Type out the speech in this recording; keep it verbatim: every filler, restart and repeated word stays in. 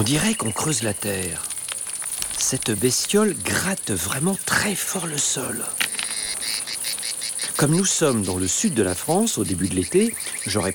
On dirait qu'on creuse la terre. Cette bestiole gratte vraiment très fort le sol. Comme nous sommes dans le sud de la France, au début de l'été, j'aurais